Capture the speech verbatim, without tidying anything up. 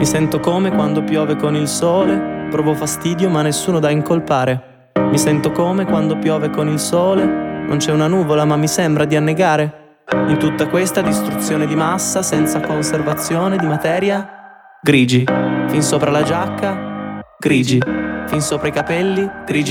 Mi sento come quando piove con il sole, provo fastidio ma nessuno da incolpare. Mi sento come quando piove con il sole, non c'è una nuvola ma mi sembra di annegare. In tutta questa distruzione di massa, senza conservazione di materia, grigi, fin sopra la giacca, grigi, fin sopra i capelli, grigi.